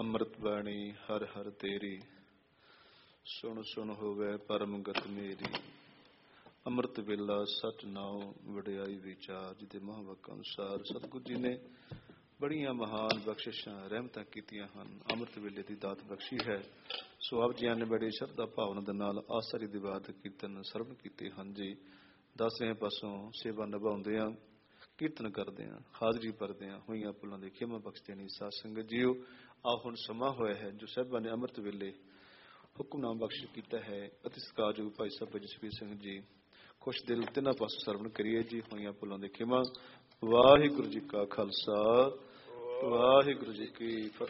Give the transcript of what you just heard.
ਅੰਮ੍ਰਿਤ ਬਾਣੀ ਹਰ ਹਰ ਤੇਰੀ, ਸੁਣ ਸੁਣ ਹੋਵੇ ਪਰਮ ਗਤ ਮੇਰੀ। ਅੰਮ੍ਰਿਤ ਵੇਲਾ ਸਚ ਨਾਉ ਵਡਿਆਈ ਵਿਚਾਰ। ਜਿਹਦੇ ਮਹਾਂਵਾਕਾਂ ਅਨੁਸਾਰ ਸਤਿਗੁਰੂ ਜੀ ਨੇ ਬੜੀਆਂ ਮਹਾਨ ਬਖਸ਼ਿਸ਼ਾਂ ਰਹਿਮਤਾਂ ਕੀਤੀਆਂ ਹਨ, ਅੰਮ੍ਰਿਤ ਵੇਲੇ ਦੀ ਦਾਤ ਬਖਸ਼ੀ ਹੈ। ਸੋ ਆਪ ਜੀਆਂ ਨੇ ਬੜੀ ਸ਼ਰਧਾ ਭਾਵਨਾ ਦੇ ਨਾਲ ਆਸਰੀ ਦੀ ਬਾਤ ਕੀਰਤਨ ਸਰਵਣ ਕੀਤੇ ਹਨ ਜੀ। 10ਵੇਂ ਪਾਸੋਂ ਸੇਵਾ ਨਿਭਾਉਂਦੇ ਹਾਂ, ਕੀਰਤਨ ਕਰਦੇ ਹਾਂ, ਹਾਜ਼ਰੀ ਭਰਦੇ ਹਾਂ, ਹੋਈਆਂ ਭੁੱਲਾਂ ਦੇ ਖਿਮਾ ਬਖਸ਼ਦੇ ਨਹੀਂ। ਸਾਧ ਸੰਗਤ ਜੀਓ, ਆਹ ਹੁਣ ਸਮਾਂ ਹੋਇਆ ਹੈ ਜੋ ਸਾਹਿਬਾਂ ਨੇ ਅੰਮ੍ਰਿਤ ਵੇਲੇ ਹੁਕਮਨਾਮ ਬਖਸ਼ ਕੀਤਾ ਹੈ। ਅਤੀ ਸਤਿਕਾਰਯੋਗ ਭਾਈ ਸਾਹਿਬ ਜਸਵੀਰ ਸਿੰਘ ਜੀ ਖੁਸ਼ ਦਿਲ ਤਿੰਨਾਂ ਪਾਸੋਂ ਸਰਵਣ ਕਰੀਏ ਜੀ। ਹੋਈਆਂ ਭੁੱਲਾਂ ਦੇ ਖਿਮਾ। ਵਾਹਿਗੁਰੂ ਜੀ ਕਾ ਖਾਲਸਾ, ਵਾਹਿਗੁਰੂ ਜੀ ਕੀ ਫਤਿਹ।